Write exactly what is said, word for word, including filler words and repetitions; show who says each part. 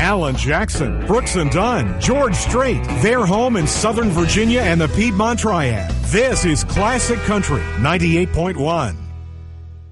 Speaker 1: Alan Jackson, Brooks and Dunn, George Strait. Their home in Southern Virginia and the Piedmont Triad. This is Classic Country ninety-eight point one.